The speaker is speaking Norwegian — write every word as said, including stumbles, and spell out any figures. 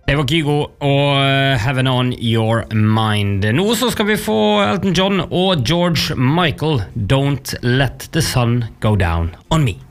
Det var Kygo og Heaven on Your Mind. Nå så skal vi få Elton John og George Michael, Don't Let the Sun Go Down on Me.